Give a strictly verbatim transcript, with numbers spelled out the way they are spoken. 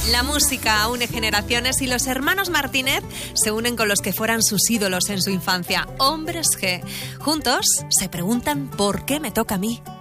La música une generaciones y los hermanos Martínez se unen con los que fueran sus ídolos en su infancia, Hombres G. Juntos se preguntan ¿por qué me toca a mí?